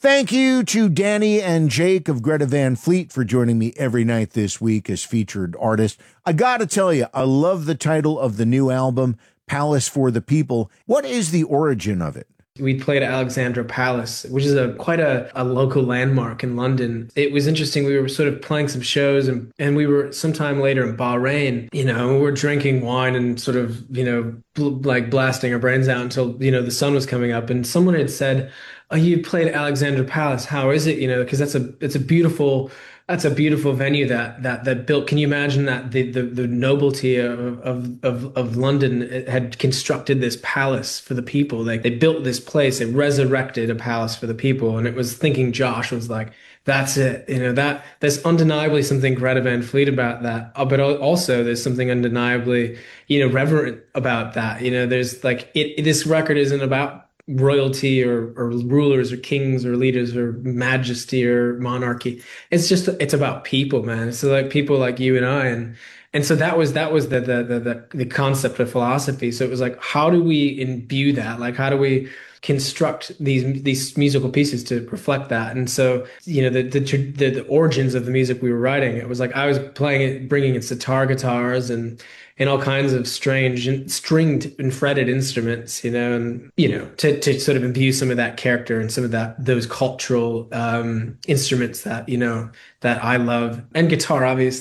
Thank you to Danny and Jake of Greta Van Fleet for joining me every night this week as featured artists. I gotta tell you, I love the title of the new album, Palace for the People. What is the origin of it? We played at Alexandra Palace, which is quite a local landmark in London. It was interesting. We were sort of playing some shows and we were sometime later in Bahrain, we were drinking wine and sort of, like blasting our brains out until, the sun was coming up. And someone had said, "Oh, you played at Alexandra Palace. How is it?" Because that's a beautiful venue that built. Can you imagine that the nobility of London had constructed this palace for the people? They built this place, they resurrected a palace for the people, and it was thinking Josh was like, that's it. That there's undeniably something Greta Van Fleet about that, but also there's something undeniably reverent about that. There's like this record isn't about royalty or rulers or kings or leaders or majesty or monarchy. It's about people, man. So like people like you and I, and so that was the concept of philosophy. So it was like, how do we imbue that? Like, how do we construct these musical pieces to reflect that? And so, the origins of the music we were writing, it was like I was playing it, bringing in sitar guitars and all kinds of strange and stringed and fretted instruments, and to sort of imbue some of that character and some of those cultural instruments that that I love, and guitar obviously.